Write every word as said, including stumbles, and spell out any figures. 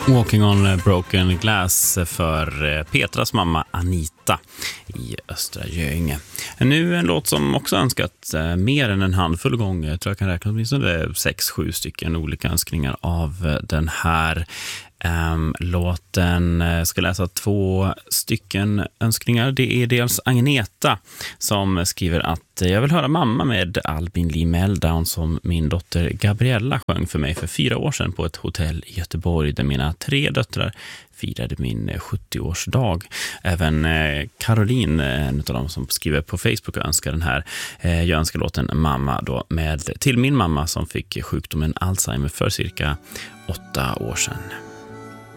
Walking on broken glass för Petras mamma Anita i Östra Göinge. Nu en låt som också önskat mer än en handfull gånger. Jag tror jag kan räkna åtminstone sex, sju stycken olika önskningar av den här Um, låten. Jag ska läsa två stycken önskningar. Det är dels Agneta som skriver att jag vill höra mamma med Albin Lee Meltdown som min dotter Gabriella sjöng för mig för fyra år sedan på ett hotell i Göteborg där mina tre döttrar firade min sjuttioårsdag. Även Caroline, en av dem som skriver på Facebook, och önskar den här. Jag önskar låten Mamma då med till min mamma som fick sjukdomen Alzheimer för cirka åtta år sedan.